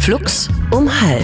Flux um 12:30.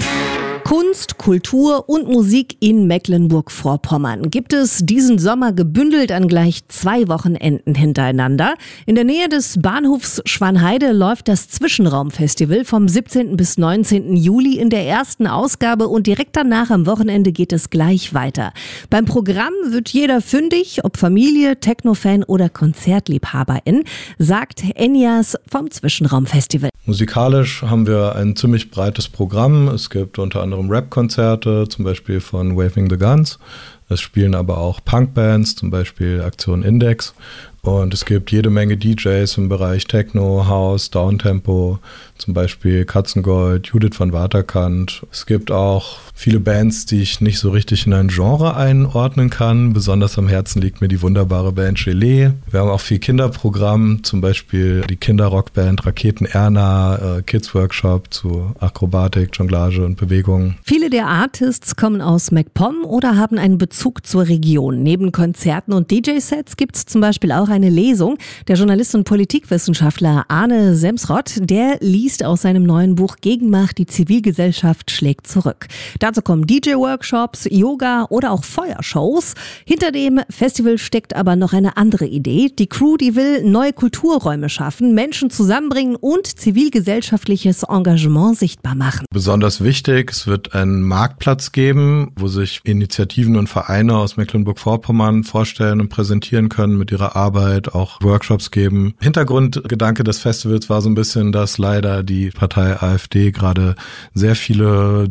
Kunst, Kultur und Musik in Mecklenburg-Vorpommern gibt es diesen Sommer gebündelt an gleich 2 Wochenenden hintereinander. In der Nähe des Bahnhofs Schwanheide läuft das Zwischenraum-Festival vom 17. bis 19. Juli in der ersten Ausgabe und direkt danach am Wochenende geht es gleich weiter. Beim Programm wird jeder fündig, ob Familie, Techno-Fan oder Konzertliebhaberin, sagt Enyas vom Zwischenraum-Festival. Musikalisch haben wir ein ziemlich breites Programm. Es gibt unter anderem Rap-Konzerte, zum Beispiel von Waving the Guns. Es spielen aber auch Punkbands, zum Beispiel Aktion Index. Und es gibt jede Menge DJs im Bereich Techno, House, Downtempo, zum Beispiel Katzengold, Judith van Waterkant. Es gibt auch viele Bands, die ich nicht so richtig in ein Genre einordnen kann. Besonders am Herzen liegt mir die wunderbare Band Gelee. Wir haben auch viel Kinderprogramm, zum Beispiel die Kinderrockband Raketen Erna, Kids Workshop zu Akrobatik, Jonglage und Bewegung. Viele der Artists kommen aus MacPom oder haben einen Bezug zur Region. Neben Konzerten und DJ-Sets gibt es zum Beispiel auch eine Lesung. Der Journalist und Politikwissenschaftler Arne Semsrott, der liest aus seinem neuen Buch Gegenmacht, die Zivilgesellschaft schlägt zurück. Dazu kommen DJ-Workshops, Yoga oder auch Feuershows. Hinter dem Festival steckt aber noch eine andere Idee. Die Crew, die will neue Kulturräume schaffen, Menschen zusammenbringen und zivilgesellschaftliches Engagement sichtbar machen. Besonders wichtig, es wird einen Marktplatz geben, wo sich Initiativen und Vereine aus Mecklenburg-Vorpommern vorstellen und präsentieren können mit ihrer Arbeit, auch Workshops geben. Hintergrundgedanke des Festivals war so ein bisschen, dass leider die Partei AfD gerade sehr viele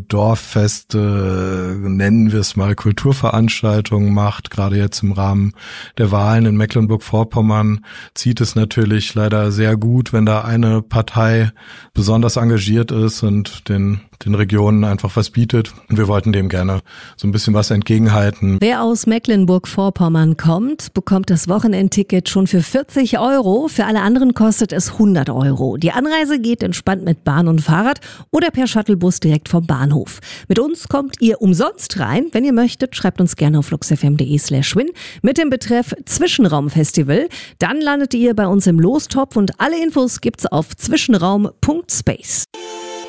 Dorffeste, nennen wir es mal Kulturveranstaltungen macht. Gerade jetzt im Rahmen der Wahlen in Mecklenburg-Vorpommern zieht es natürlich leider sehr gut, wenn da eine Partei besonders engagiert ist und den Regionen einfach was bietet. Und wir wollten dem gerne so ein bisschen was entgegenhalten. Wer aus Mecklenburg-Vorpommern kommt, bekommt das Wochenendticket schon für 40 €. Für alle anderen kostet es 100 €. Die Anreise geht entspannt mit Bahn und Fahrrad oder per Shuttlebus direkt vom Bahnhof. Mit uns kommt ihr umsonst rein. Wenn ihr möchtet, schreibt uns gerne auf fluxfm.de/win mit dem Betreff Zwischenraumfestival. Dann landet ihr bei uns im Lostopf und alle Infos gibt's auf zwischenraum.space.